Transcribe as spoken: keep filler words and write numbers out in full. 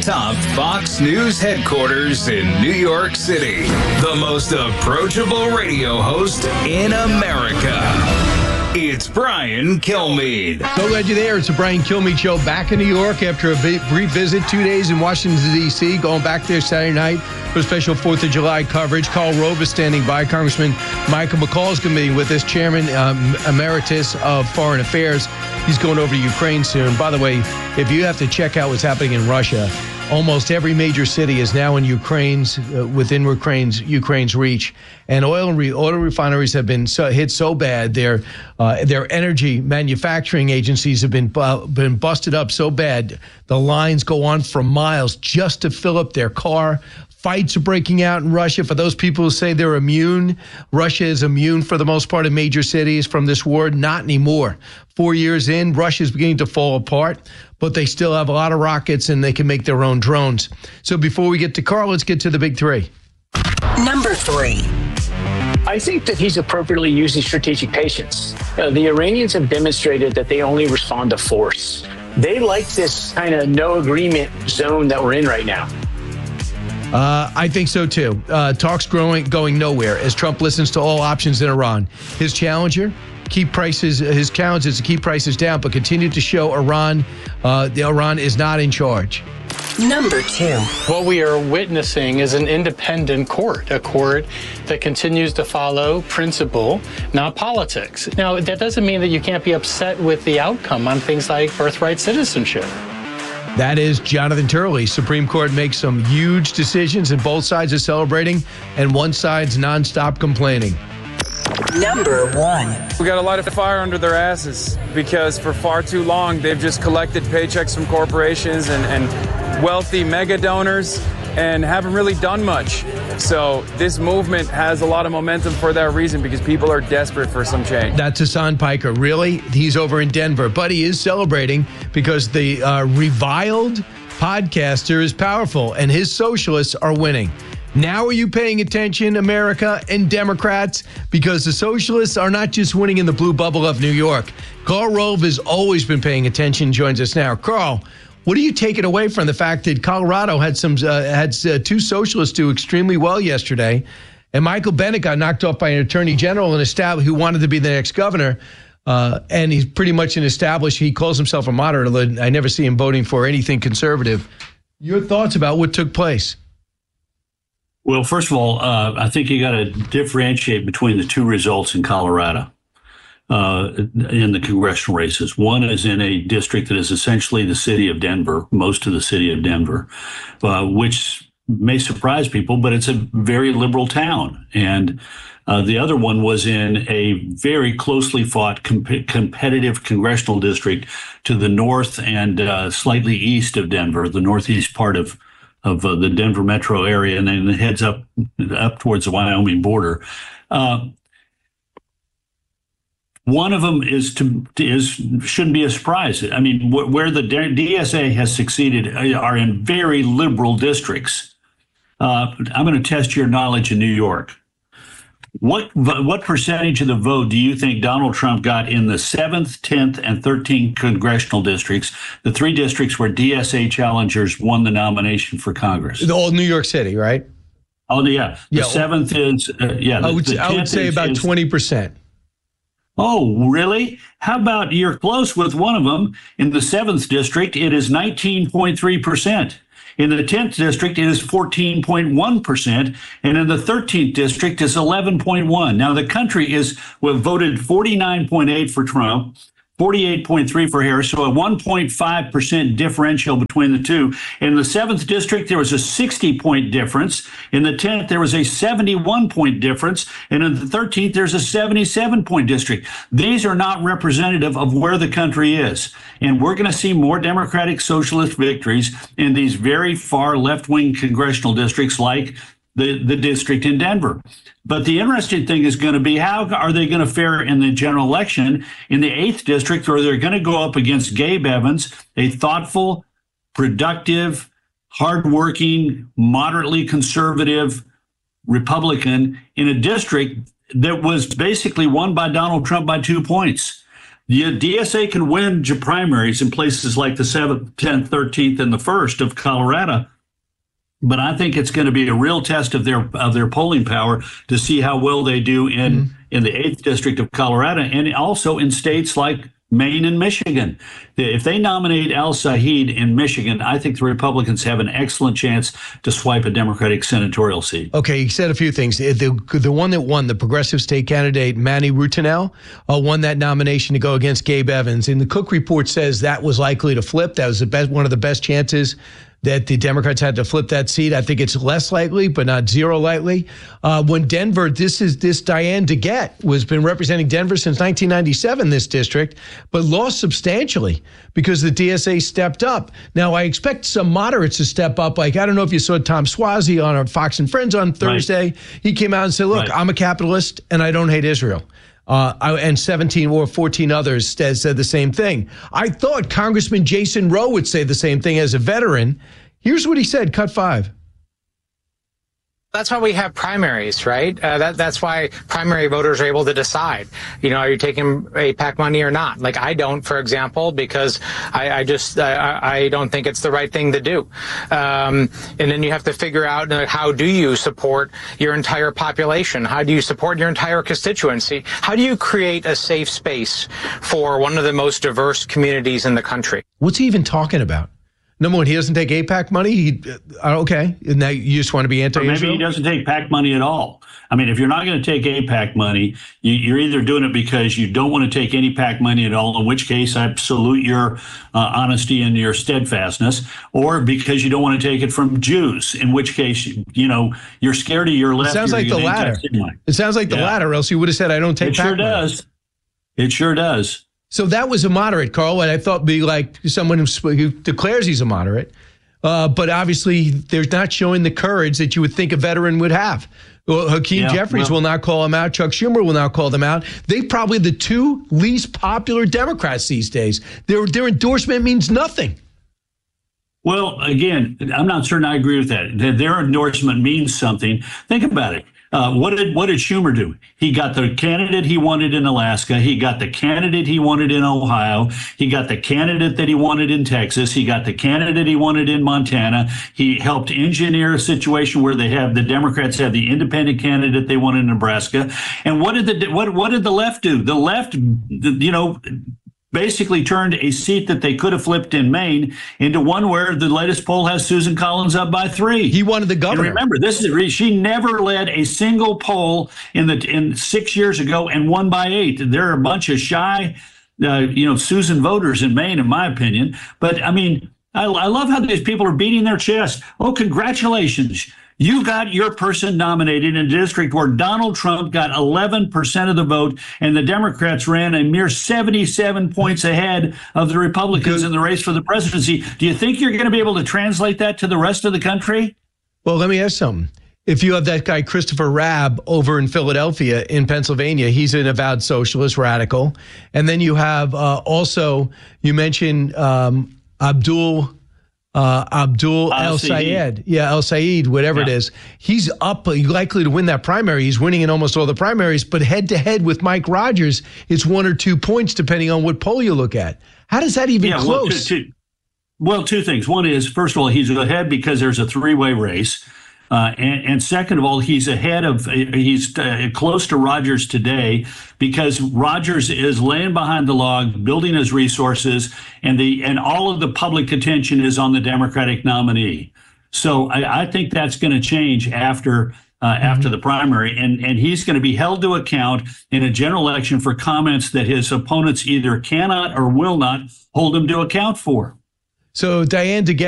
atop Fox News headquarters in New York City, the most approachable radio host in America. It's Brian Kilmeade. So glad you're there. It's the Brian Kilmeade Show back in New York after a brief visit, two days in Washington, D C, going back there Saturday night for special fourth of July coverage. Karl Rove is standing by. Congressman Michael McCaul is going to be with us, Chairman um, Emeritus of Foreign Affairs. He's going over to Ukraine soon. By the way, if you have to check out what's happening in Russia, almost every major city is now in Ukraine's uh, within Ukraine's Ukraine's reach, and oil and re, oil refineries have been so, hit so bad. Their uh, their energy manufacturing agencies have been uh, been busted up so bad. The lines go on for miles just to fill up their car. Fights are breaking out in Russia. For those people who say they're immune, Russia is immune for the most part in major cities from this war. Not anymore. Four years in, Russia is beginning to fall apart, but they still have a lot of rockets and they can make their own drones. So before we get to Karl, let's get to the big three. Number three. I think that he's appropriately using strategic patience. Uh, the Iranians have demonstrated that they only respond to force. They like this kind of no agreement zone that we're in right now. Uh, I think so, too. Uh, talks growing, going nowhere as Trump listens to all options in Iran. His challenger, keep prices, his challenge is to keep prices down, but continue to show Iran, uh, the Iran is not in charge. Number two. What we are witnessing is an independent court, a court that continues to follow principle, not politics. Now, that doesn't mean that you can't be upset with the outcome on things like birthright citizenship. That is Jonathan Turley. Supreme Court makes some huge decisions, and both sides are celebrating, and one side's nonstop complaining. Number one. We got a lot of fire under their asses because for far too long they've just collected paychecks from corporations and, and wealthy mega donors and haven't really done much. So this movement has a lot of momentum for that reason because people are desperate for some change. That's Hassan Piker. Really? He's over in Denver, but he is celebrating because the uh, reviled podcaster is powerful and his socialists are winning. Now are you paying attention, America and Democrats? Because the socialists are not just winning in the blue bubble of New York. Karl Rove has always been paying attention, joins us now. Karl, what do you take it away from the fact that Colorado had some uh, had uh, two socialists do extremely well yesterday, and Michael Bennet got knocked off by an attorney general and established who wanted to be the next governor, uh, and he's pretty much an established. He calls himself a moderate. I never see him voting for anything conservative. Your thoughts about what took place? Well, first of all, uh, I think you got to differentiate between the two results in Colorado. Uh, in the congressional races. One is in a district that is essentially the city of Denver, most of the city of Denver, uh, which may surprise people, but it's a very liberal town. And uh, the other one was in a very closely fought comp- competitive congressional district to the north and uh, slightly east of Denver, the northeast part of of uh, the Denver metro area, and then it heads up up towards the Wyoming border. Uh, One of them is to is shouldn't be a surprise. I mean, wh- where the D S A has succeeded are in very liberal districts. Uh, I'm going to test your knowledge in New York. What what percentage of the vote do you think Donald Trump got in the seventh, tenth, and thirteenth congressional districts, the three districts where D S A challengers won the nomination for Congress? All New York City, right? Oh yeah, the yeah. seventh is uh, yeah. The, I would the I would say is, about is, twenty percent. Oh, really? How about you're close with one of them? In the seventh district, it is nineteen point three percent. In the tenth district, it is fourteen point one percent. And in the thirteenth district, it's eleven point one. Now, the country is well, voted forty-nine point eight for Trump, forty-eight point three for Harris, so a one point five percent differential between the two. In the seventh district, there was a sixty point difference. In the tenth, there was a seventy-one point difference. And in the thirteenth, there's a seventy-seven point district. These are not representative of where the country is. And we're going to see more Democratic Socialist victories in these very far left-wing congressional districts like the, the district in Denver. But the interesting thing is going to be how are they going to fare in the general election in the eighth district, where they're going to go up against Gabe Evans, a thoughtful, productive, hardworking, moderately conservative Republican in a district that was basically won by Donald Trump by two points. The D S A can win primaries in places like the seventh, tenth, thirteenth, and the first of Colorado. But I think it's going to be a real test of their of their polling power to see how well they do in, mm-hmm. in the eighth district of Colorado, and also in states like Maine and Michigan. If they nominate Al Saeed in Michigan, I think the Republicans have an excellent chance to swipe a Democratic senatorial seat. Okay, you said a few things. The, the one that won, the progressive state candidate, Manny Rutinel, uh, won that nomination to go against Gabe Evans. And the Cook report says that was likely to flip. That was the best, one of the best chances that the Democrats had to flip that seat. I think it's less likely, but not zero likely. Uh, when Denver, this is this Diane DeGette was been representing Denver since nineteen ninety-seven, this district, but lost substantially because the D S A stepped up. Now, I expect some moderates to step up. Like, I don't know if you saw Tom Suozzi on our Fox and Friends on Thursday. Right. He came out and said, look, right. I'm a capitalist and I don't hate Israel. Uh, I, and seventeen or fourteen others said, said the same thing. I thought Congressman Jason Rowe would say the same thing as a veteran. Here's what he said, cut five. That's why we have primaries, right? Uh, that, that's why primary voters are able to decide, you know, are you taking A PAC money or not? Like I don't, for example, because I, I just, I, I don't think it's the right thing to do. Um, and then you have to figure out uh, how do you support your entire population? How do you support your entire constituency? How do you create a safe space for one of the most diverse communities in the country? What's he even talking about? Number one, he doesn't take A PAC money. He, uh, okay, and now you just want to be anti-Israel? Or maybe he doesn't take PAC money at all. I mean, if you're not going to take A PAC money, you, you're either doing it because you don't want to take any PAC money at all, in which case I salute your uh, honesty and your steadfastness, or because you don't want to take it from Jews, in which case, you know, you're scared of your left. It sounds like the latter. It sounds like the yeah. latter, else you would have said, I don't take it PAC sure money. does. It sure does. So that was a moderate, Carl, and I thought be like someone who, who declares he's a moderate. Uh, but obviously, they're not showing the courage that you would think a veteran would have. Well, Hakeem yeah, Jeffries well, will not call him out. Chuck Schumer will not call them out. They're probably the two least popular Democrats these days. Their, their endorsement means nothing. Well, again, I'm not certain I agree with that. Their endorsement means something. Think about it. Uh, what did what did Schumer do? He got the candidate he wanted in Alaska. He got the candidate he wanted in Ohio. He got the candidate that he wanted in Texas. He got the candidate he wanted in Montana. He helped engineer a situation where they have the Democrats have the independent candidate they want in Nebraska. And what did the what what did the left do? The left, you know, basically turned a seat that they could have flipped in Maine into one where the latest poll has Susan Collins up by three. He wanted the governor. And remember, this is she never led a single poll in the in six years ago and won by eight. There are a bunch of shy, uh, you know, Susan voters in Maine, in my opinion. But I mean, I, I love how these people are beating their chest. Oh, congratulations. You got your person nominated in a district where Donald Trump got eleven percent of the vote and the Democrats ran a mere seventy-seven points ahead of the Republicans in the race for the presidency. Do you think you're going to be able to translate that to the rest of the country? Well, let me ask something. If you have that guy, Christopher Rabb, over in Philadelphia, in Pennsylvania, he's an avowed socialist radical. And then you have uh, also, you mentioned um, Abdul Uh, Abdul El Sayed, yeah, El Sayed, whatever yeah. it is. He's up, likely to win that primary. He's winning in almost all the primaries, but head to head with Mike Rogers, it's one or two points depending on what poll you look at. How does that even yeah, close? Well two, two, well, two things. One is, first of all, he's ahead because there's a three-way race. Uh, and, and second of all, he's ahead of, he's uh, close to Rogers today because Rogers is laying behind the log, building his resources, and the and all of the public attention is on the Democratic nominee. So I, I think that's going to change after uh, mm-hmm. after the primary, and and he's going to be held to account in a general election for comments that his opponents either cannot or will not hold him to account for. So Diane DeGette